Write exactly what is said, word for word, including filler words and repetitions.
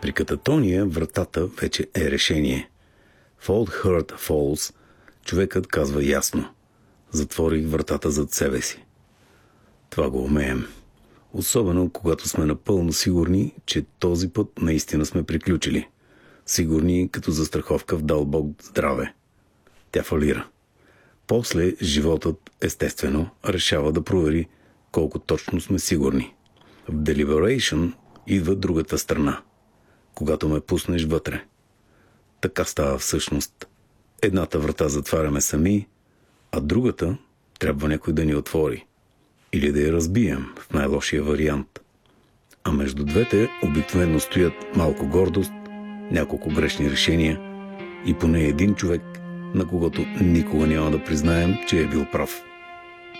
При кататония вратата вече е решение. В Old Heart Falls човекът казва ясно: затворих вратата зад себе си. Това го умеем. Особено когато сме напълно сигурни, че този път наистина сме приключили. Сигурни като застраховка в дал Бог здраве. Тя фалира. После животът, естествено, решава да провери колко точно сме сигурни. В Deliberation идва другата страна. Когато ме пуснеш вътре. Така става всъщност. Едната врата затваряме сами, а другата трябва някой да ни отвори. Или да я разбием в най-лошия вариант. А между двете обикновено стоят малко гордост, няколко грешни решения и поне един човек, на когото никога няма да признаем, че е бил прав.